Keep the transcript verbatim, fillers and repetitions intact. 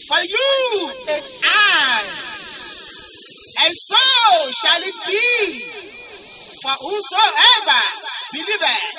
for you and I. And so shall it be for whosoever believeth.